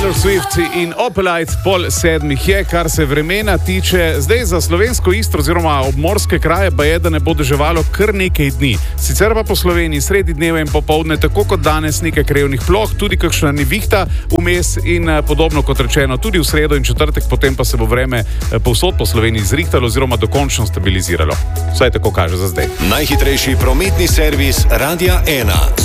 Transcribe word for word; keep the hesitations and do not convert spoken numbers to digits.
Taylor Swift in Opelite, pol sedmih je, kar se vremena tiče. Zdaj za slovensko Istro oziroma obmorske kraje pa je, da ne bo deževalo kar nekaj dni. Sicer pa po Sloveniji sredi dneva in popoldne, tako kot danes, nekaj krajevnih ploh, tudi kakšna nevihta vmes in podobno kot rečeno, tudi v sredo in četrtek, potem pa se bo vreme povsod po Sloveniji zrihtalo oziroma dokončno stabiliziralo. Vsaj tako kaže za zdaj. Najhitrejši prometni servis Radia ena.